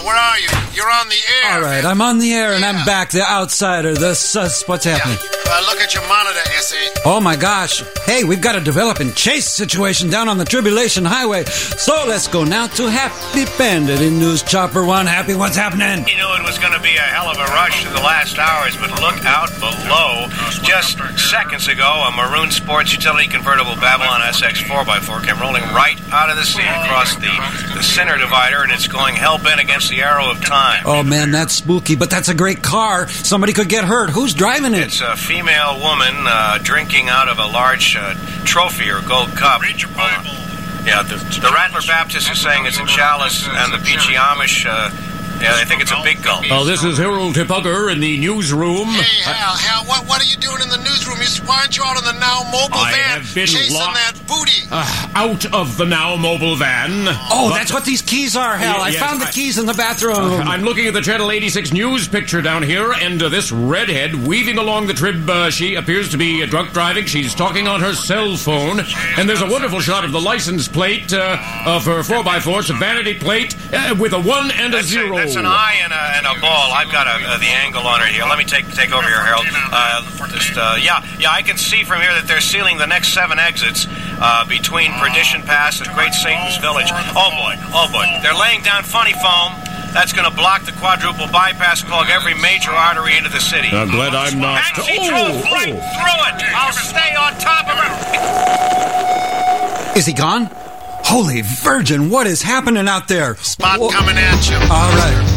man. Where are you? You're on the air. All right, I'm on the air, and I'm back, the outsider, the sus. What's happening? Look at your monitor, S.A. Oh, my gosh. Hey, we've got a developing chase situation down on the Tribulation Highway. So let's go now to Happy Bandit in News Chopper 1. Happy, what's happening? You knew it was going to be a hell of a rush in the last hours, but look out below. Just seconds ago, a maroon sports utility convertible Babylon SX 4x4 came rolling right out of the sea across the center divider, and it's going hell-bent against the arrow of time. Oh, man, that's spooky, but that's a great car. Somebody could get hurt. Who's driving it? It's a female woman drinking out of a large trophy or gold cup. Read your Bible. Yeah, the Rattler Baptist is saying it's a chalice, and the Peachy Amish, I think it's a big gulp. This is Harold Tipugger in the newsroom. Hey, Hal, what are you doing in the newsroom? Why aren't you out in the Now Mobile I van have been chasing locked that booty? Out of the Now Mobile van. Oh, that's what these keys are, Hal. I found the keys in the bathroom. I'm looking at the Channel 86 news picture down here, and this redhead weaving along the trib, she appears to be drunk driving. She's talking on her cell phone, and there's a wonderful shot of the license plate of her 4x4. It's a vanity plate with a 1 and a 0. That's an eye and a ball. I've got the angle on it here. Let me take over here, Harold. I can see from here that they're sealing the next 7 exits between Perdition Pass and Great Satan's Village. Oh boy. They're laying down funny foam. That's going to block the quadruple bypass, clog every major artery into the city. I'm glad I'm not. And she drove right through it. I'll stay on top of her. Is he gone? Holy Virgin, what is happening out there? Spot coming at you. All right.